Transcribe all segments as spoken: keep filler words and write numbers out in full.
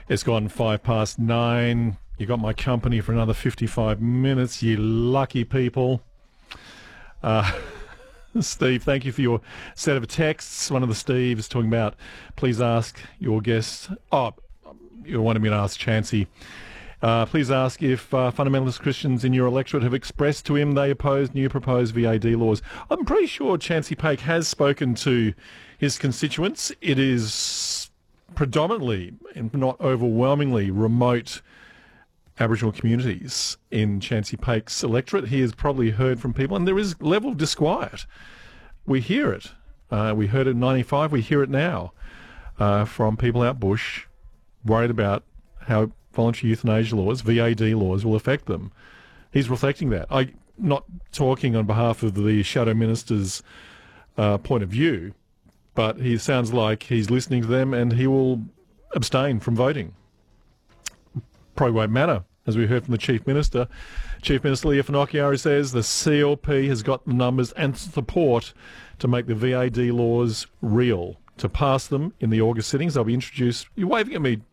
It's gone five past nine. You got my company for another fifty-five minutes, you lucky people. Uh, Steve, thank you for your set of texts. One of the Steves talking about, please ask your guest. Oh, you wanted me to ask Chancey. Uh, please ask if uh, fundamentalist Christians in your electorate have expressed to him they oppose new proposed V A D laws. I'm pretty sure Chancey Paik has spoken to his constituents. It is predominantly, and not overwhelmingly, remote Aboriginal communities in Chancey Paik's electorate. He has probably heard from people, and there is level of disquiet. We hear it. Uh, we heard it in ninety-five. We hear it now uh, from people out bush, worried about how voluntary euthanasia laws, V A D laws, will affect them. He's reflecting that. I'm not talking on behalf of the shadow minister's uh, point of view, but he sounds like he's listening to them, and he will abstain from voting. Probably won't matter, as we heard from the Chief Minister. Chief Minister Leah Finocchiaro says the C L P has got the numbers and support to make the V A D laws real. To pass them in the August sittings, they'll be introduced. You're waving at me.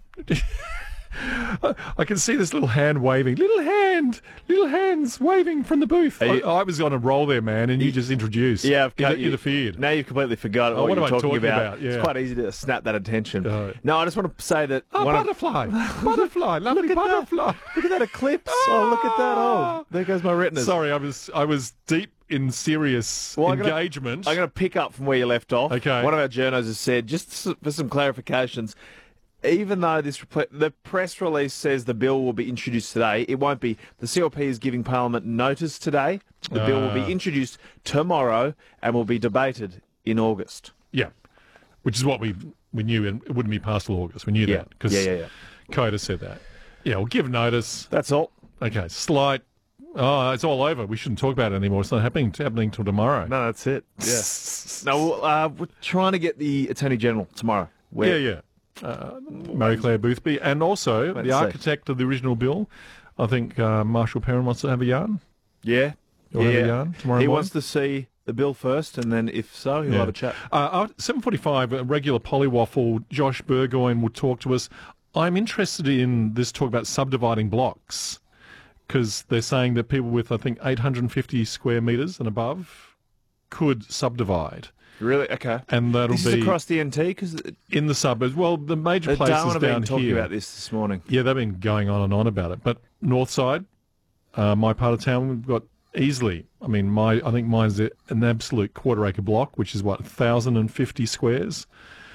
I can see this little hand waving. Little hand, little hands waving from the booth. I, I was on a roll there, man, and you, you just introduced. Yeah, I've Inter- you, interfered. Now you've completely forgotten oh, what, what you're am I talking, talking about. about? Yeah. It's quite easy to snap that attention. Uh, no, I just want to say that... Oh, butterfly. Butterfly. Lovely look at butterfly. That. Look at that eclipse. Oh, look at that. Oh, there goes my retinas. Sorry, I was I was deep in serious well, engagement. I'm going to pick up from where you left off. Okay. One of our journos has said, just for some clarifications, even though this the press release says the bill will be introduced today, it won't be. The C L P is giving Parliament notice today. The uh, bill will be introduced tomorrow and will be debated in August. Yeah, which is what we we knew, and it wouldn't be passed till August. We knew yeah. that because yeah, yeah, yeah. Coda said that. Yeah, we'll give notice. That's all. Okay, slight. Oh, it's all over. We shouldn't talk about it anymore. It's not happening. It's happening till tomorrow. No, that's it. Yeah. no, uh, we're trying to get the Attorney General tomorrow. Where, yeah, yeah. Uh, Mary Claire Boothby, and also Let's the architect see. of the original bill. I think uh, Marshall Perrin wants to have a yarn. Yeah, You'll yeah. have a yarn tomorrow he morning? wants to see the bill first, and then if so, he'll yeah. have a chat. Uh, seven forty-five, a regular polywaffle. Josh Burgoyne will talk to us. I'm interested in this talk about subdividing blocks, because they're saying that people with, I think, eight hundred fifty square metres and above could subdivide. Really? Okay. And that'll this be is across the N T because in the suburbs. Well, the major uh, places Darwin have down been talking here. about this this morning. Yeah, they've been going on and on about it. But north side, uh, my part of town, we've got easily. I mean, my I think mine's an absolute quarter acre block, which is what one thousand fifty squares.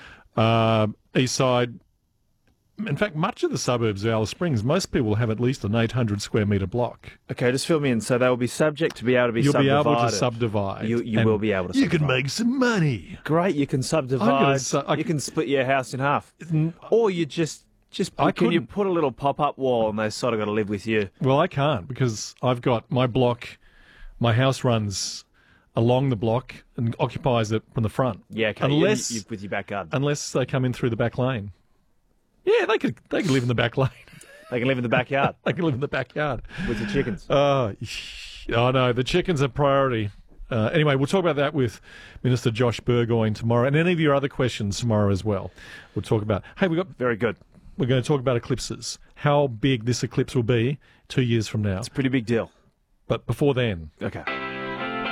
Uh, east side. In fact, much of the suburbs of Alice Springs, most people have at least an eight hundred square metre block. Okay, just fill me in. So they will be subject to be able to be You'll subdivided. You'll be able to subdivide. You, you will be able to You subdivide. can make some money. Great, you can subdivide. Su- I, you can split your house in half. Or you just... just I Can you couldn't. put a little pop-up wall and they sort of got to live with you? Well, I can't because I've got my block, my house runs along the block and occupies it from the front. Yeah, okay. Unless, you, you, with your back garden. Unless they come in through the back lane. Yeah, they could they could live in the back lane. They can live in the backyard. They can live in the backyard. With the chickens. Oh, oh no, the chickens are priority. Uh, anyway, we'll talk about that with Minister Josh Burgoyne tomorrow, and any of your other questions tomorrow as well. We'll talk about. Hey, we got very good. We're going to talk about eclipses. How big this eclipse will be two years from now. It's a pretty big deal. But before then, okay.